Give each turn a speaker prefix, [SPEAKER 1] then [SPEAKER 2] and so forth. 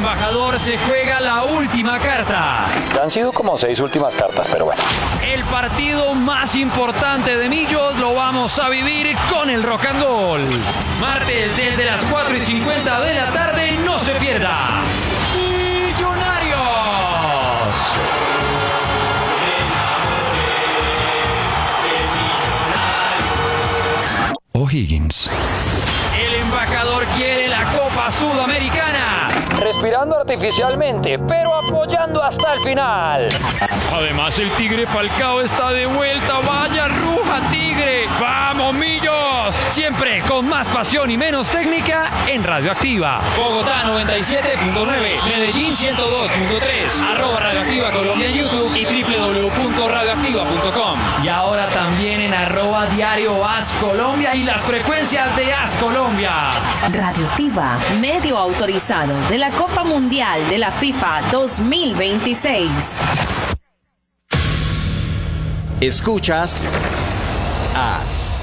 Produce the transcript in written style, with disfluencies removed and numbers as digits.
[SPEAKER 1] embajador se juega la última carta.
[SPEAKER 2] Han sido como 6 últimas cartas, pero bueno.
[SPEAKER 1] El partido más importante de Millos lo vamos a vivir con el Rock and Roll. Martes desde las 4:50 de la tarde, no se pierda. Millonarios. O'Higgins. El embajador quiere la Copa Sudamericana.
[SPEAKER 2] Respirando artificialmente, pero apoyando hasta el final.
[SPEAKER 1] Además, el Tigre Falcao está de vuelta. ¡Vaya ruja, Tigre! ¡Vamos, Millos! Siempre con más pasión y menos técnica en Radioactiva. Bogotá 97.9, Medellín 102.3, @Radioactiva Colombia en YouTube y www.radioactiva.com. Y ahora también en @Diario AS Colombia y las frecuencias de AS Colombia.
[SPEAKER 3] Radioactiva, medio autorizado de la Copa Mundial de la FIFA 2026.
[SPEAKER 4] Escuchas AS.